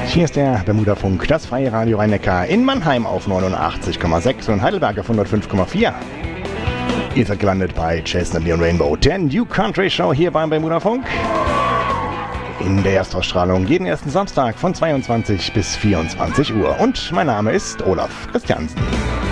Hier ist der Bermuda-Funk, das freie Radio Rhein-Neckar in Mannheim auf 89,6 und Heidelberg auf 105,4. Ihr seid gelandet bei Jason Neon Rainbow, der New Country Show hier beim Bermuda-Funk. In der Erstausstrahlung jeden ersten Samstag von 22 bis 24 Uhr. Und mein Name ist Olaf Christiansen.